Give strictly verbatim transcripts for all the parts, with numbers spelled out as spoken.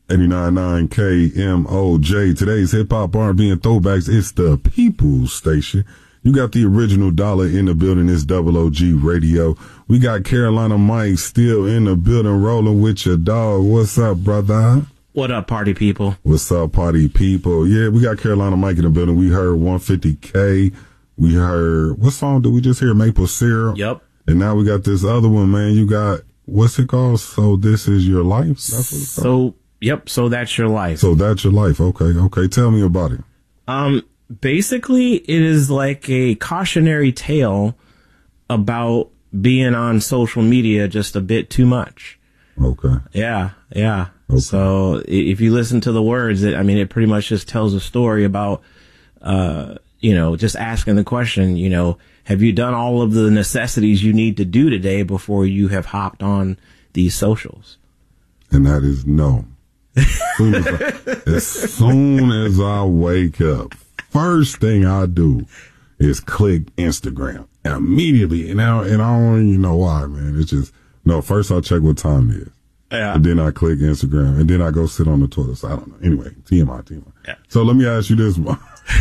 eighty-nine point nine K M O J. Today's hip hop, R and B, and throwbacks. It's the People's Station. You got the original Dollar in the building. It's Double O G Radio. We got Carolina Mike still in the building, rolling with your dog. What's up, brother? What up, party people? What's up, party people? Yeah, we got Carolina Mike in the building. We heard one fifty K. We heard, what song did we just hear? Maple Syrup. Yep. And now we got this other one, man. You got, what's it called? So This Is Your Life? That's what it's called. So, yep. So That's Your Life. So That's Your Life. Okay. Okay. Tell me about it. Um, basically, it is like a cautionary tale about being on social media just a bit too much. Okay. Yeah. Yeah. Okay. So if you listen to the words, it, I mean, it pretty much just tells a story about, uh, you know, just asking the question, you know, have you done all of the necessities you need to do today before you have hopped on these socials? And that is no. As soon as I, as soon as I wake up, first thing I do is click Instagram. And immediately, and I, and I don't even know why, man. It's just, no, first I check what time it is. Yeah. And then I click Instagram. And then I go sit on the toilet. So I don't know. Anyway, T M I, T M I. Yeah. So let me ask you this one.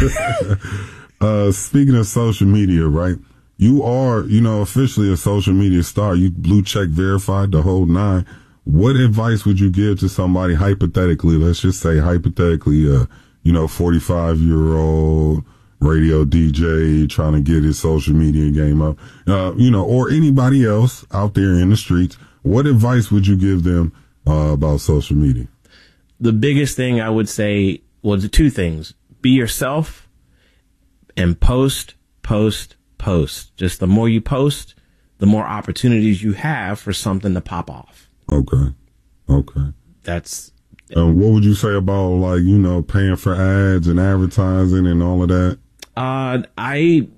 uh, speaking of social media, right? You are, you know, officially a social media star. You blue check verified, the whole nine. What advice would you give to somebody hypothetically, let's just say hypothetically, uh, you know, forty-five year old radio D J trying to get his social media game up, uh, you know, or anybody else out there in the streets? What advice would you give them, uh, about social media? The biggest thing I would say was two things. Be yourself and post, post, post. Just the more you post, the more opportunities you have for something to pop off. Okay. Okay. That's. Um, what would you say about, like, you know, paying for ads and advertising and all of that? Uh, I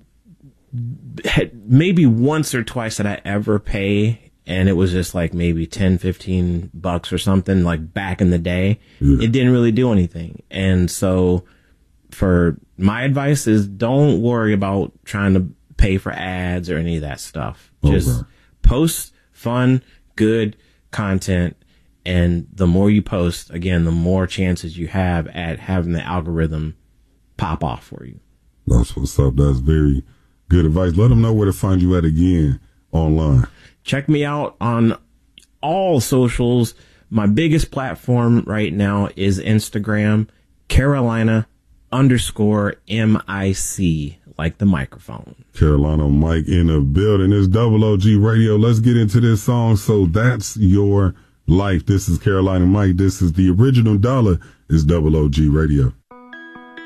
had maybe once or twice did I ever pay, and it was just like maybe ten, fifteen bucks or something, like back in the day. Yeah. It didn't really do anything. And so for my advice is don't worry about trying to pay for ads or any of that stuff. Just okay. Post fun, good content. And the more you post, again, the more chances you have at having the algorithm pop off for you. That's what's up. That's very good advice. Let them know where to find you at again online. Check me out on all socials. My biggest platform right now is Instagram, Carolina underscore M I C, like the microphone. Carolina Mike in the building. It's Double O G Radio. Let's get into this song. So That's Your Life. This is Carolina Mike. This is the original Dollar. It's Double O G Radio.